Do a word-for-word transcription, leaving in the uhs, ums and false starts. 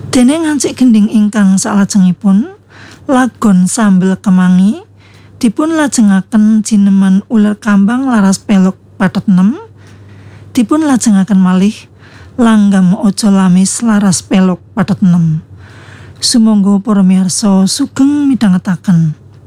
Dene ngancik gending ingkang salajengipun lagon sambel kemangi dipun lajengaken jineman uler kambang laras pelog pathet enem, dipun lajengaken malih langgam aja lamis laras pelog pathet enem. Sumangga para miyarsa sugeng midhangetaken.